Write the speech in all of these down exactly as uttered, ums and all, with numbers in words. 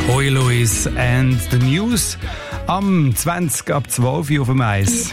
Hoi Louis and the News am zwanzig ab zwölf Uhr auf dem Eis.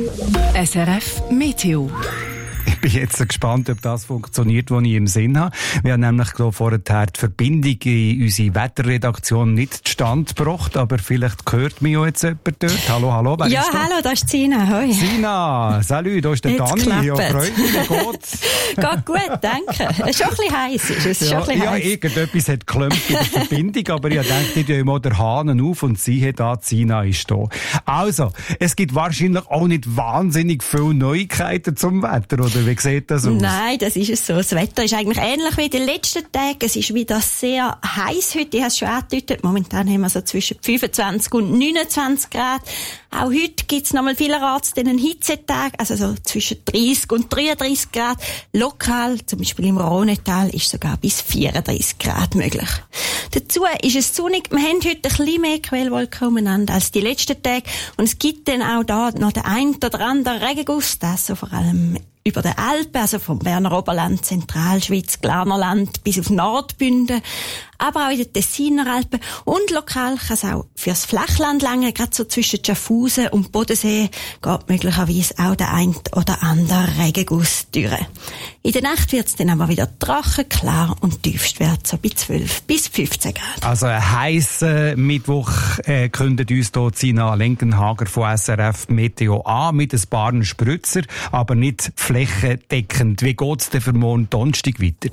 S R F Meteo. Ich bin jetzt gespannt, ob das funktioniert, was ich im Sinn habe. Wir haben nämlich vorher die Verbindung in unsere Wetterredaktion nicht zustande gebracht, aber vielleicht hört mich ja jetzt jemand dort. Hallo, hallo, wer Ja, ist da? hallo, da ist Sina. Hoi. Sina, salut, da ist der Jetzt Dani. Ja, klappt's. freut mich, wie geht's? Geht gut, danke. Es ist schon ein bisschen heiß. Ist es Ja, schon ein bisschen ja, heiß. irgendetwas hat geklappt bei der Verbindung, aber ich dachte, ich tue mal den Hahn auf und siehe da, Sina ist da. Also, es gibt wahrscheinlich auch nicht wahnsinnig viele Neuigkeiten zum Wetter, oder wie sieht das aus? Nein, das ist es so. Das Wetter ist eigentlich ähnlich wie in den letzten Tagen. Es ist wieder sehr heiß heute. Ich habe es schon angedeutet. Momentan haben wir so zwischen fünfundzwanzig und neunundzwanzig Grad. Auch heute gibt es nochmal vielerorts einen Hitzetag. Also so zwischen dreißig und dreiunddreißig Grad. Lokal, zum Beispiel im Rhonetal, ist sogar bis vierunddreißig Grad möglich. Dazu ist es sonnig. Wir haben heute ein bisschen mehr Quellwolken umeinander als die letzten Tage. Und es gibt dann auch da noch den einen oder anderen Regenguss. Das so vor allem über den Alpen, also vom Berner Oberland, Zentralschweiz, Glarnerland bis auf Nordbünden, aber auch in den Tessiner Alpen und lokal kann es auch fürs Flachland lange, gerade so zwischen Schaffhausen und Bodensee geht möglicherweise auch der ein oder andere Regenguss durch. In der Nacht wird es dann aber wieder trocken, klar und Tiefstwert so bei zwölf bis fünfzehn Grad. Also ein heißer Mittwoch äh, kündigt uns hier Sina Lenkenhager von S R F Meteo an mit ein paar Spritzer, aber nicht flächendeckend. Wie geht's denn für morgen Donnerstag weiter?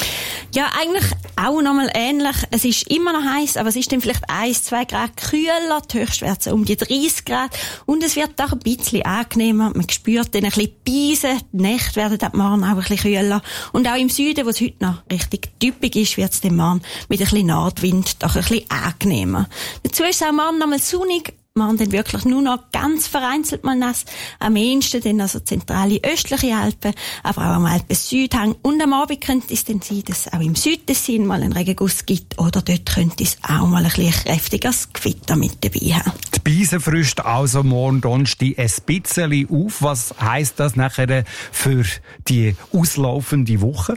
Ja, eigentlich auch nochmal ähnlich. Es ist immer noch heiß, aber es ist dann vielleicht eins, zwei Grad kühler, die Höchstwerte um die dreißig Grad und es wird auch ein bisschen angenehmer. Man spürt dann ein bisschen Beisen, die Nächte werden ab morgen auch ein bisschen kühler und auch im Süden, wo es heute noch richtig typisch ist, wird es dann morgen mit ein bisschen Nordwind doch ein bisschen angenehmer. Dazu ist es auch morgen nochmal sonnig. Morgen dann wirklich nur noch ganz vereinzelt mal nass. Am ehesten dann also zentrale östliche Alpen, aber auch am Alpen-Südhang. Und am Abend könnte es dann sein, dass es auch im Südtessin mal einen Regenguss gibt oder dort könnte es auch mal ein bisschen kräftiges Gewitter mit dabei haben. Die Beise frischt also morgen Donnerstag ein bisschen auf. Was heisst das nachher für die auslaufende Woche?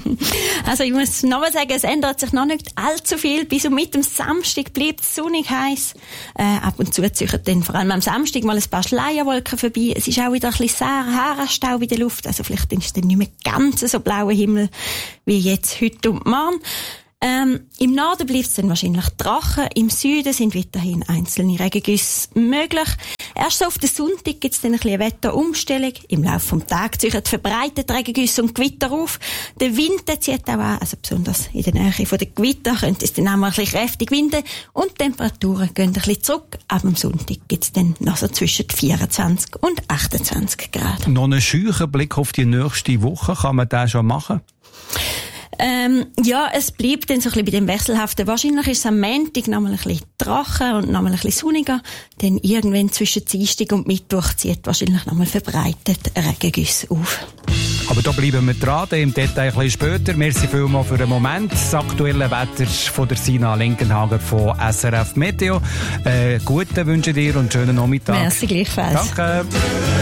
Also ich muss nochmal sagen, es ändert sich noch nicht allzu viel. Bis und mit dem Samstag bleibt es sonnig heiß. Äh, ab und zu ziehen dann vor allem am Samstag mal ein paar Schleierwolken vorbei. Es ist auch wieder ein bisschen Sahara-Staub in der Luft. Also vielleicht ist es dann nicht mehr ganz so blauer Himmel wie jetzt heute und morgen. Ähm, Im Norden bleibt es dann wahrscheinlich trocken. Im Süden sind weiterhin einzelne Regengüsse möglich. Erst so auf den Sonntag gibt es dann ein bisschen Wetterumstellung. Im Laufe des Tages ziehen verbreitet Regengüsse und Gewitter auf. Der Wind der zieht auch an, also besonders in der Nähe von den Gewitter könnte es dann auch mal ein bisschen kräftig winden. Und die Temperaturen gehen ein bisschen zurück. Ab dem Sonntag gibt es dann noch so zwischen vierundzwanzig und achtundzwanzig Grad. Noch einen scheuchen Blick auf die nächste Woche. Kann man das schon machen? Ähm, ja, es bleibt dann so ein bisschen bei dem Wechselhaften. Wahrscheinlich ist es am Montag noch mal ein bisschen trocken und noch mal ein bisschen sonniger. Dann irgendwann zwischen Dienstag und Mittwoch zieht wahrscheinlich noch mal verbreitet Regengüsse auf. Aber da bleiben wir dran, im Detail ein bisschen später. Merci vielmals für den Moment. Das aktuelle Wetter von der Sina Lenkenhager von S R F Meteo. Äh, guten wünsche dir und schönen Nachmittag. Merci gleichfalls. Danke.